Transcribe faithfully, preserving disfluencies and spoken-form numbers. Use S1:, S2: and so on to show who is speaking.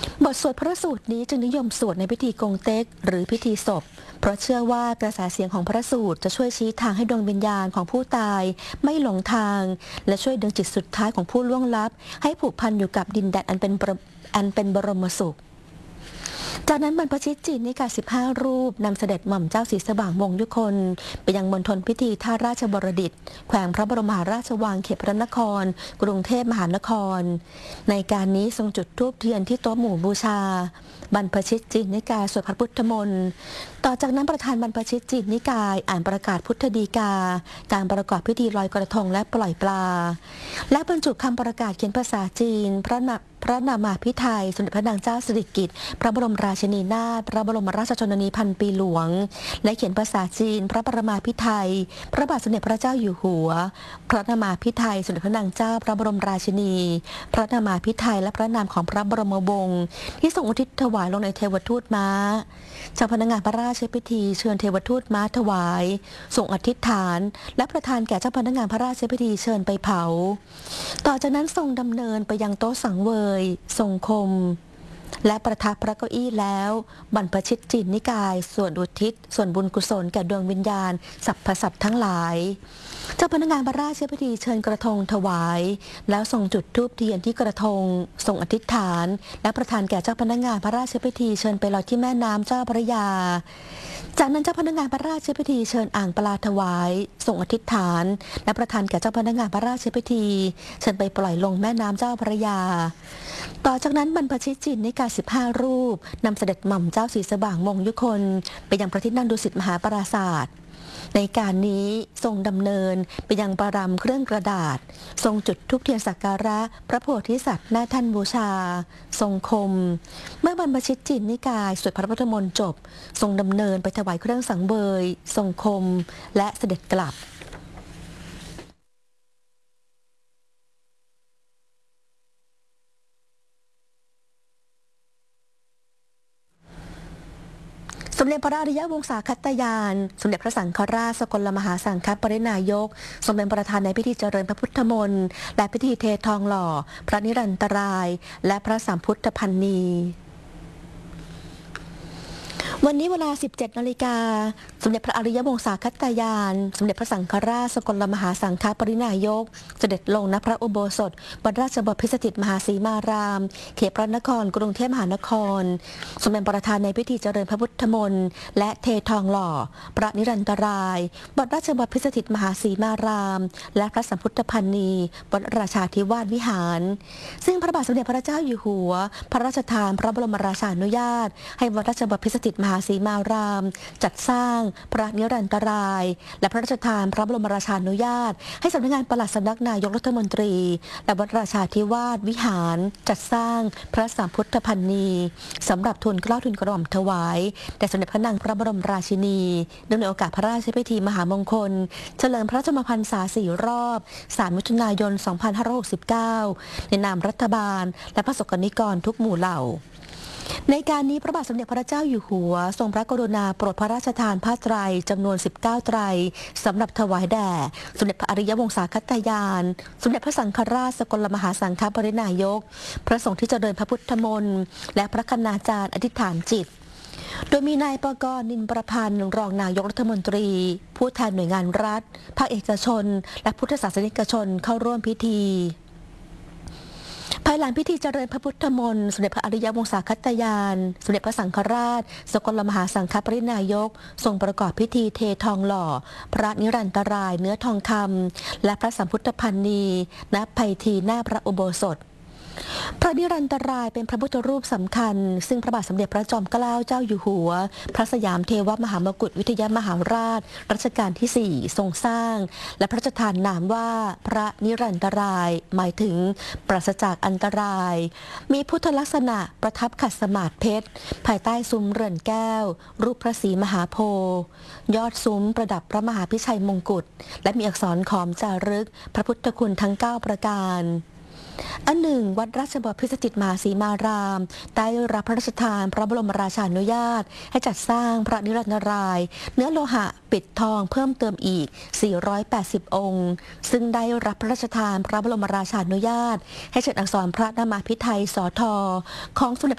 S1: บทสวดพระสูตรนี้จึงนิยมสวดในพิธีกงเต็กหรือพิธีศพเพราะเชื่อว่ากระแสเสียงของพระสูตรจะช่วยชี้ทางให้ดวงวิญญาณของผู้ตายไม่หลงทางและช่วยดึงจิตสุดท้ายของผู้ล่วงลับให้ผูกพันอยู่กับดินแดนอันเป็นอันเป็นบรมสุขจากนั้นบรรพชิตจีนนิกายสิบห้ารูปนำเสด็จหม่อมเจ้าศรีสว่างวงศ์ยุคนไปยังมณฑลพิธีท่าราชบรดิตแขวงพระบรมมหาราชวังเขตพระนครกรุงเทพมหานครในการนี้ทรงจุดธูปเทียนที่โต๊ะหมู่บูชาบรรพชิตจีนนิกายสวดพระพุทธมนต์ต่อจากนั้นประธานบรรพชิตจีนนิกายอ่านประกาศพุทธดีกาการประกอบพิธีลอยกระทงและปล่อยปลาและบรรจุคำประกาศเขียนภาษาจีนพระนาพระนามาภิไธยสมเด็จพระนางเจ้าสิริกิติ์พระบรมราชินีนาถพระบรมราชชนนีพันปีหลวงและเขียนภาษาจีนพระปรมาภิไธยพระบาทสมเด็จพระเจ้าอยู่หัวพระนามาภิไธยสมเด็จพระนางเจ้าพระบรมราชินีพระนามาภิไธยและพระนามของพระบรมวงศ์ที่ทรงอุทิศถวายลงในเทวทูตม้าเจ้าพนักงานพระราชพิธีเชิญเทวทูตม้าถวายส่งอธิษฐานและประทานแก่เจ้าพนักงานพระราชพิธีเชิญไปเผาต่อจากนั้นทรงดำเนินไปยังโต๊ะสังเวยทรงคมและประทับพระเก้าอี้แล้วบรรพชิตจีนนิกายส่วนอุทิศส่วนบุญกุศลแก่ดวงวิญญาณสรรพสัตว์ทั้งหลายเจ้าพนักงานพระราชพิธีเชิญกระทงถวายแล้วส่งจุดธูปเทียนที่กระทงส่งอธิษฐานและประทานแก่เจ้าพนักงานพระราชพิธีเชิญไปลอยที่แม่น้ำเจ้าพระยาจากนั้นเจ้าพนักงานพระราชพิธีเชิญอ่างปลาถวายส่งอธิษฐานและประทานแก่เจ้าพนักงานพระราชพิธีเชิญไปปล่อยลงแม่น้ำเจ้าพระยาต่อจากนั้นบรรพชิตจีนนิกายสิบห้ารูปนำเสด็จหม่อมเจ้าศรีสว่างวงศ์ยุคนไปยังพระที่นั่งดุสิตมหาปราสาทในการนี้ทรงดำเนินไปยังปรำเครื่องกระดาษทรงจุดธูปเทียนสักการะพระโพธิสัตว์หน้าท่านบูชาทรงคมเมื่อบรรพชิตจีนนิกายสวดพระพุทธมนต์จบทรงดำเนินไปถวายเครื่องสังเวยทรงคมและเสด็จกลับสมเด็จพระอริยวงศาคัตยานสมเด็จพระสังฆราชสกลมหาสังฆปรินายกทรงเป็นประธานในพิธีเจริญพระพุทธมนต์และพิธีเททองหล่อพระนิรันตรายและพระสัมพุทธพันนีวันนี้เวลา สิบเจ็ดนาฬิกาสมเด็จพระอริยวงศาคัตยานสมเด็จพระสังฆราชสกลมหาสังฆปรินายกเสด็จลงณพระอุโบสถวัดราชบพิสถิตมหาสีมารามเขตพระนครกรุงเทพมหานครทรงเป็นประธานในพิธีเจริญพระพุทธมนต์และเททองหล่อพระนิรันตรายวัดราชบพิสถิตมหาสีมารามและพระสัมพุทธพันนีวัดราชาธิวาสวิหารซึ่งพระบาทสมเด็จพระเจ้าอยู่หัวพระราชทานพระบรมราชานุญาตให้วัดราชบพิสถิตมหาสีมารามจัดสร้างพระนิรันตรายและพระราชทานพระบรมราชานุญาตให้สำนักงานปลัดสำนักนายกรัฐมนตรีและวัดราชาธิวาสวิหารจัดสร้างพระสัมพุทธพันนีสำหรับทูลเกล้าทูลกระหม่อมถวายแด่สมเด็จพระนางพระบรมราชินีเนื่องในโอกาสพระราชพิธีมหามงคลเฉลิมพระชนมพรรษาสี่รอบสามมิถุนายนสองพันห้าร้อยหกสิบเก้าในนามรัฐบาลและพระสงฆ์นิกรทุกหมู่เหล่าในการนี้พระบาทสมเด็จพระเจ้าอยู่หัวทรงพระกรุณาโปรดพระราชทานผ้าไตรจำนวนสิบเก้าไตรสำหรับถวายแด่สมเด็จพระอริยวงศาคัตยานสมเด็จพระสังฆราชสกลมหาสังฆปรินายกพระสงฆ์ที่เจริญพระพุทธมนต์และพระคณาจารย์อธิษฐานจิตโดยมีนายปกรณ์นินประพันธ์รองนายกรัฐมนตรีผู้แทนหน่วยงานรัฐภาคเอกชนและพุทธศาสนิกชนเข้าร่วมพิธีภายหลังพิธีเจริญพระพุทธมนต์สมเด็จพระอริยวงศาคัตยานสมเด็จพระสังฆราชสกลมหาสังฆปรินายกทรงประกอบพิธีเททองหล่อพระนิรันตรายเนื้อทองคำและพระสัมพุทธพันนีณไพทีหน้าพระอุโบสถพระนิรันตรายเป็นพระพุทธรูปสำคัญซึ่งพระบาทสมเด็จพระจอมเกล้าเจ้าอยู่หัวพระสยามเทวมหามกุฏวิทยามหาราชรัชกาลที่สี่ทรงสร้างและพระราชทานนามว่าพระนิรันตรายหมายถึงปราศจากอันตรายมีพุทธลักษณะประทับขัดสมาธิเพชรภายใต้ซุ้มเรือนแก้วรูปพระศรีมหาโพธิ์ยอดซุ้มประดับพระมหาพิชัยมงกุฎและมีอักษรขอมจารึกพระพุทธคุณทั้งเก้าประการอันหนึ่งวัดราชบพิสถิตมหาสีมารามได้รับพระราชทานพระบรมราชานุญาตให้จัดสร้างพระนิรันตรายเนื้อโลหะปิดทองเพิ่มเติมอีกสี่ร้อยแปดสิบองค์ซึ่งได้รับพระราชทานพระบรมราชานุญาตให้เชิญอักษรพระนามาภิไธยสทของสมเด็จ